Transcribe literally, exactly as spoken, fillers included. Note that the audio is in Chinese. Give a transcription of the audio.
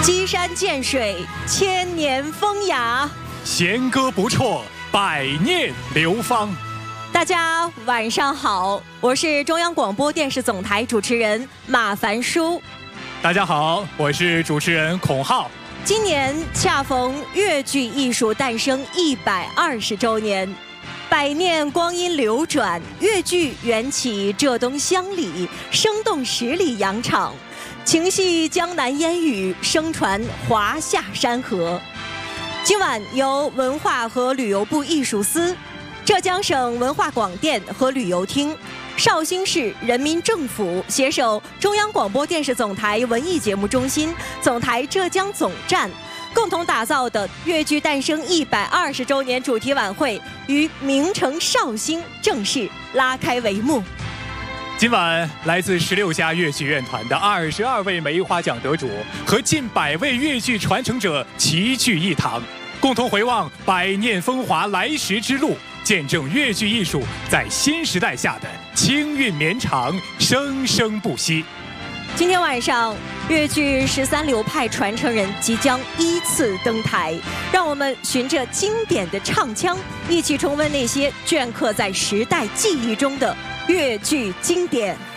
积山见水，千年风雅； 弦歌不辍，百念流芳。 大家晚上好，我是中央广播电视总台主持人马凡舒。 大家好，我是主持人孔浩。 今年恰逢粤剧艺术诞生一百二十周年，百年光阴流转，粤剧缘起浙东乡里，生动十里洋场，情系江南烟雨，声传华夏山河。今晚由文化和旅游部艺术司、浙江省文化广电和旅游厅、绍兴市人民政府携手中央广播电视总台文艺节目中心、总台浙江总站共同打造的粤剧诞生一百二十周年主题晚会于名城绍兴正式拉开帷幕。 今晚，来自十六家粤剧院团的二十二位梅花奖得主和近百位粤剧传承者齐聚一堂，共同回望百年风华来时之路，见证粤剧艺术在新时代下的清韵绵长、生生不息。 今天晚上，粤剧十三流派传承人即将依次登台，让我们循着经典的唱腔，一起重温那些镌刻在时代记忆中的粤剧经典。